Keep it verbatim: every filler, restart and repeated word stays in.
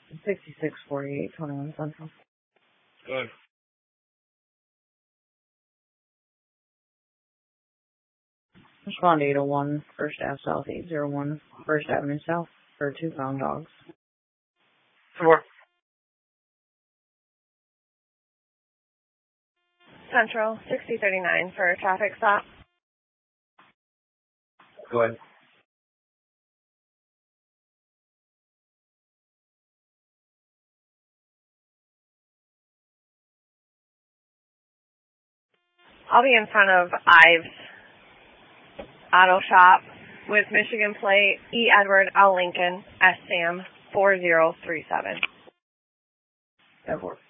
sixty-six forty-eight twenty-one Central. Good. Respond eight oh one First Ave South, eight oh one First Avenue South for two found dogs. Four. Central, sixty thirty-nine for a traffic stop. Go ahead. I'll be in front of Ives Auto Shop with Michigan plate E. Edward L. Lincoln S. Sam four zero three seven. That works.